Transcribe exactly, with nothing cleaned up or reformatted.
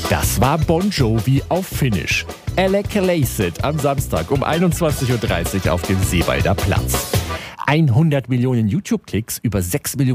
Das war Bon Jovi auf Finnisch. Alec am Samstag um einundzwanzig Uhr dreißig auf dem Seewalder Platz. hundert Millionen YouTube-Klicks, über sechs Millionen